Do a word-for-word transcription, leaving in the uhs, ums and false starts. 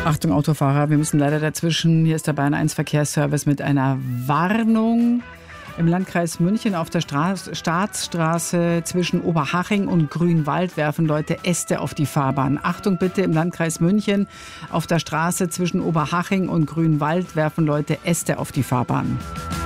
Achtung Autofahrer, wir müssen leider dazwischen. Hier ist der Bayern eins Verkehrsservice mit einer Warnung. Im Landkreis München auf der Stra- Staatsstraße zwischen Oberhaching und Grünwald werfen Leute Äste auf die Fahrbahn. Achtung bitte, im Landkreis München auf der Straße zwischen Oberhaching und Grünwald werfen Leute Äste auf die Fahrbahn.